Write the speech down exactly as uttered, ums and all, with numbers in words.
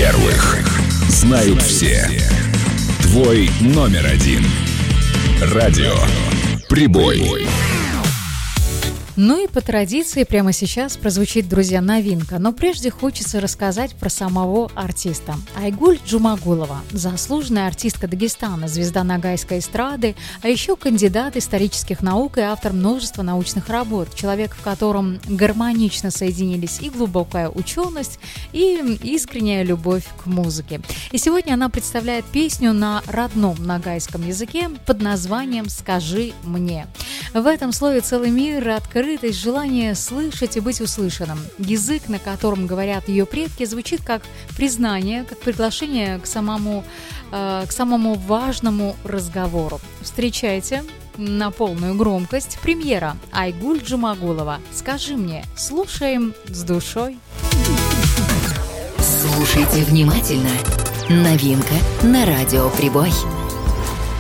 первых. Знают все. Твой номер один. Радио Прибой. Ну и по традиции прямо сейчас прозвучит, друзья, новинка. Но прежде хочется рассказать про самого артиста. Айгуль Джумагулова, заслуженная артистка Дагестана, звезда ногайской эстрады, а еще кандидат исторических наук и автор множества научных работ. Человек, в котором гармонично соединились и глубокая ученость, и искренняя любовь к музыке. И сегодня она представляет песню на родном ногайском языке под названием «Скажи мне». В этом слове целый мир, открытость, желание слышать и быть услышанным. Язык, на котором говорят ее предки, звучит как признание, как приглашение к самому, э, к самому важному разговору. Встречайте на полную громкость премьера Айгуль Джумагулова. «Скажи мне». Слушаем с душой. Слушайте внимательно. Новинка на радио Прибой.